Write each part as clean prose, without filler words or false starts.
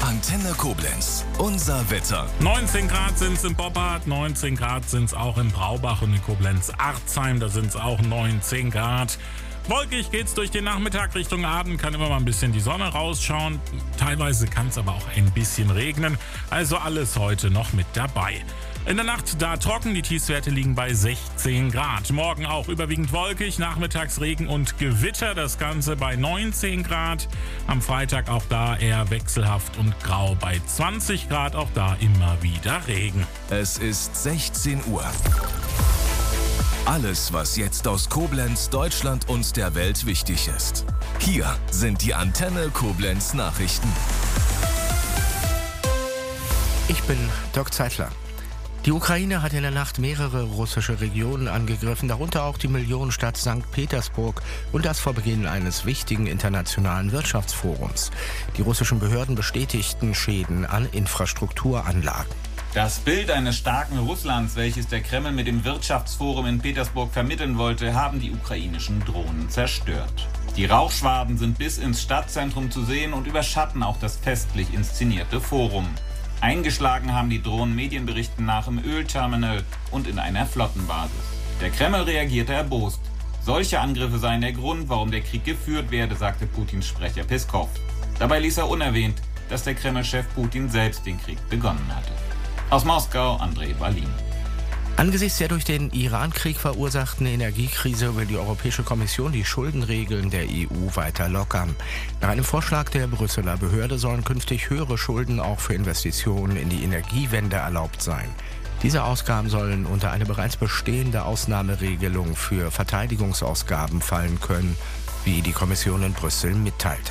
Antenne Koblenz. Unser Wetter. 19 Grad sind es in Boppard, 19 Grad sind es auch in Braubach und in Koblenz-Arzheim, da sind es auch 19 Grad. Wolkig geht's durch den Nachmittag Richtung Abend, kann immer mal ein bisschen die Sonne rausschauen. Teilweise kann es aber auch ein bisschen regnen, also alles heute noch mit dabei. In der Nacht da trocken, die Tiefstwerte liegen bei 16 Grad. Morgen auch überwiegend wolkig, nachmittags Regen und Gewitter, das Ganze bei 19 Grad. Am Freitag auch da eher wechselhaft und grau bei 20 Grad, auch da immer wieder Regen. Es ist 16 Uhr. Alles, was jetzt aus Koblenz, Deutschland und der Welt wichtig ist. Hier sind die Antenne Koblenz Nachrichten. Ich bin Dirk Zeitler. Die Ukraine hat in der Nacht mehrere russische Regionen angegriffen, darunter auch die Millionenstadt St. Petersburg und das vor Beginn eines wichtigen internationalen Wirtschaftsforums. Die russischen Behörden bestätigten Schäden an Infrastrukturanlagen. Das Bild eines starken Russlands, welches der Kreml mit dem Wirtschaftsforum in Petersburg vermitteln wollte, haben die ukrainischen Drohnen zerstört. Die Rauchschwaden sind bis ins Stadtzentrum zu sehen und überschatten auch das festlich inszenierte Forum. Eingeschlagen haben die Drohnen Medienberichten nach im Ölterminal und in einer Flottenbasis. Der Kreml reagierte erbost. Solche Angriffe seien der Grund, warum der Krieg geführt werde, sagte Putins Sprecher Peskov. Dabei ließ er unerwähnt, dass der Kreml-Chef Putin selbst den Krieg begonnen hatte. Aus Moskau, Andrei Wallin. Angesichts der durch den Iran-Krieg verursachten Energiekrise will die Europäische Kommission die Schuldenregeln der EU weiter lockern. Nach einem Vorschlag der Brüsseler Behörde sollen künftig höhere Schulden auch für Investitionen in die Energiewende erlaubt sein. Diese Ausgaben sollen unter eine bereits bestehende Ausnahmeregelung für Verteidigungsausgaben fallen können, wie die Kommission in Brüssel mitteilte.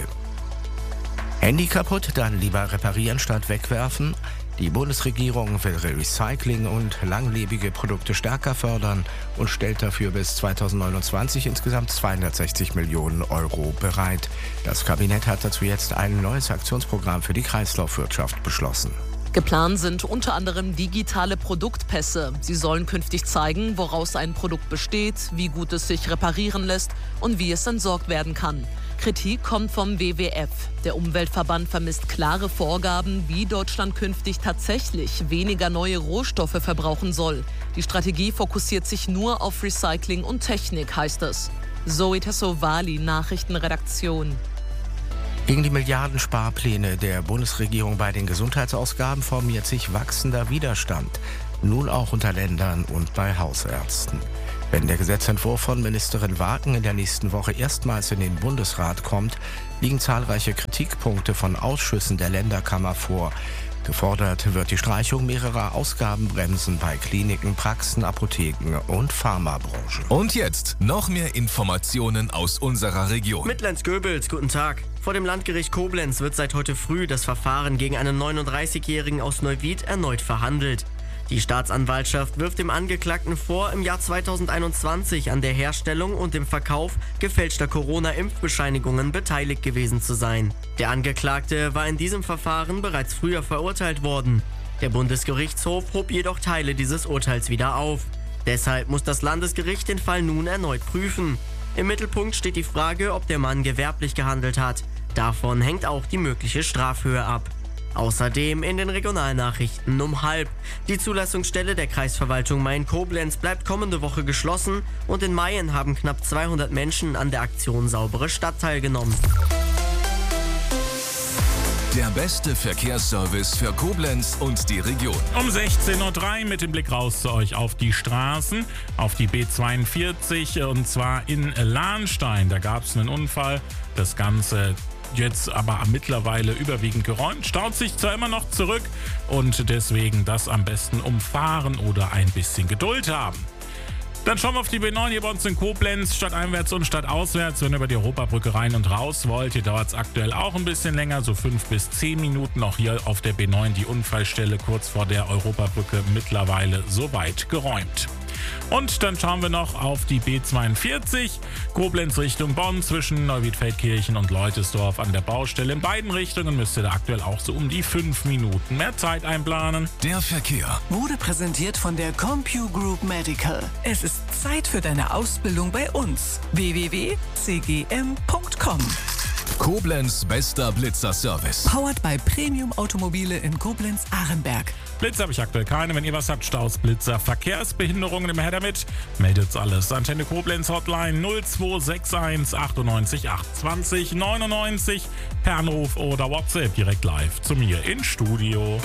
Handy kaputt, dann lieber reparieren statt wegwerfen. Die Bundesregierung will Recycling und langlebige Produkte stärker fördern und stellt dafür bis 2029 insgesamt 260 Millionen Euro bereit. Das Kabinett hat dazu jetzt ein neues Aktionsprogramm für die Kreislaufwirtschaft beschlossen. Geplant sind unter anderem digitale Produktpässe. Sie sollen künftig zeigen, woraus ein Produkt besteht, wie gut es sich reparieren lässt und wie es entsorgt werden kann. Kritik kommt vom WWF. Der Umweltverband vermisst klare Vorgaben, wie Deutschland künftig tatsächlich weniger neue Rohstoffe verbrauchen soll. Die Strategie fokussiert sich nur auf Recycling und Technik, heißt es. Zoe Tassovali, Nachrichtenredaktion. Gegen die Milliardensparpläne der Bundesregierung bei den Gesundheitsausgaben formiert sich wachsender Widerstand. Nun auch unter Ländern und bei Hausärzten. Wenn der Gesetzentwurf von Ministerin Waken in der nächsten Woche erstmals in den Bundesrat kommt, liegen zahlreiche Kritikpunkte von Ausschüssen der Länderkammer vor. Gefordert wird die Streichung mehrerer Ausgabenbremsen bei Kliniken, Praxen, Apotheken und Pharmabranche. Und jetzt noch mehr Informationen aus unserer Region. Mitlands-Göbels, guten Tag. Vor dem Landgericht Koblenz wird seit heute früh das Verfahren gegen einen 39-Jährigen aus Neuwied erneut verhandelt. Die Staatsanwaltschaft wirft dem Angeklagten vor, im Jahr 2021 an der Herstellung und dem Verkauf gefälschter Corona-Impfbescheinigungen beteiligt gewesen zu sein. Der Angeklagte war in diesem Verfahren bereits früher verurteilt worden. Der Bundesgerichtshof hob jedoch Teile dieses Urteils wieder auf. Deshalb muss das Landesgericht den Fall nun erneut prüfen. Im Mittelpunkt steht die Frage, ob der Mann gewerblich gehandelt hat. Davon hängt auch die mögliche Strafhöhe ab. Außerdem in den Regionalnachrichten um 12:30. Die Zulassungsstelle der Kreisverwaltung Main-Koblenz bleibt kommende Woche geschlossen und in Mayen haben knapp 200 Menschen an der Aktion Saubere Stadt teilgenommen. Der beste Verkehrsservice für Koblenz und die Region. Um 16:03 Uhr mit dem Blick raus zu euch auf die Straßen, auf die B42 und zwar in Lahnstein. Da gab es einen Unfall, das Ganze jetzt aber mittlerweile überwiegend geräumt, staut sich zwar immer noch zurück und deswegen das am besten umfahren oder ein bisschen Geduld haben. Dann schauen wir auf die B9 hier bei uns in Koblenz, stadteinwärts und stadtauswärts. Wenn ihr über die Europabrücke rein und raus wollt, hier dauert es aktuell auch ein bisschen länger, so 5 bis 10 Minuten. Auch hier auf der B9 die Unfallstelle kurz vor der Europabrücke mittlerweile soweit geräumt. Und dann schauen wir noch auf die B42, Koblenz Richtung Bonn, zwischen Neuwied-Feldkirchen und Leutesdorf an der Baustelle. In beiden Richtungen müsst ihr da aktuell auch so um die 5 Minuten mehr Zeit einplanen. Der Verkehr wurde präsentiert von der CompuGroup Medical. Es ist Zeit für deine Ausbildung bei uns. www.cgm.com Koblenz bester Blitzer-Service. Powered by Premium Automobile in Koblenz-Ahrenberg. Blitz habe ich aktuell keine. Wenn ihr was habt, Staus, Blitzer, Verkehrsbehinderungen, immer her damit. Meldet's alles. Antenne Koblenz Hotline 0261 98 28 99 per Anruf oder WhatsApp direkt live zu mir ins Studio.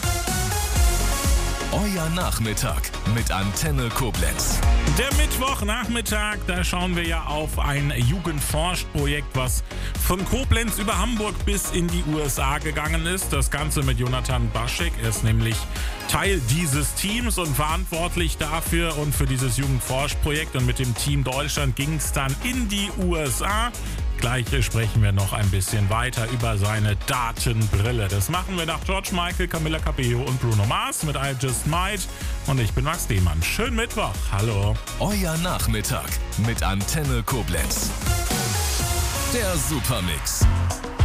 Euer Nachmittag mit Antenne Koblenz. Der Mittwochnachmittag, da schauen wir ja auf ein Jugendforscht-Projekt, was von Koblenz über Hamburg bis in die USA gegangen ist. Das Ganze mit Jonathan Baschek. Er ist nämlich Teil dieses Teams und verantwortlich dafür und für dieses Jugendforscht-Projekt. Und mit dem Team Deutschland ging es dann in die USA. Gleich sprechen wir noch ein bisschen weiter über seine Datenbrille. Das machen wir nach George Michael, Camila Cabello und Bruno Mars mit I Just Might. Und ich bin Max Demann. Schönen Mittwoch. Hallo. Euer Nachmittag mit Antenne Koblenz. Der Supermix.